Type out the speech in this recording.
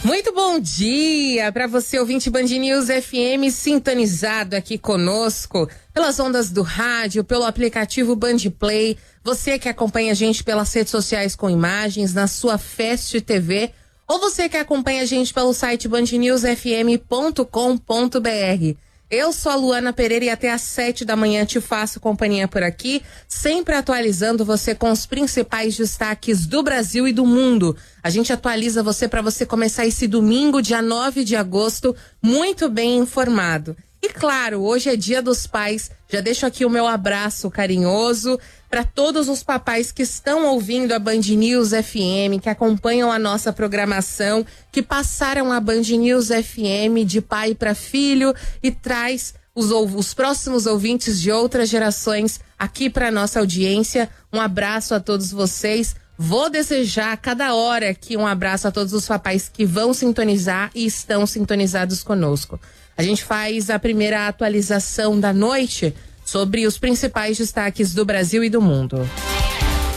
Muito bom dia para você, ouvinte Band News FM, sintonizado aqui conosco pelas ondas do rádio, pelo aplicativo Band Play. Você que acompanha a gente pelas redes sociais com imagens, na sua Fest TV, ou você que acompanha a gente pelo site bandnewsfm.com.br. Eu sou a Luana Pereira e até às 7 da manhã te faço companhia por aqui, sempre atualizando você com os principais destaques do Brasil e do mundo. A gente atualiza você para você começar esse domingo, dia 9 de agosto, muito bem informado. E claro, hoje é Dia dos Pais, já deixo aqui o meu abraço carinhoso para todos os papais que estão ouvindo a Band News FM, que acompanham a nossa programação, que passaram a Band News FM de pai para filho e traz os próximos ouvintes de outras gerações aqui para nossa audiência. Um abraço a todos vocês. Vou desejar a cada hora aqui um abraço a todos os papais que vão sintonizar e estão sintonizados conosco. A gente faz a primeira atualização da noite sobre os principais destaques do Brasil e do mundo.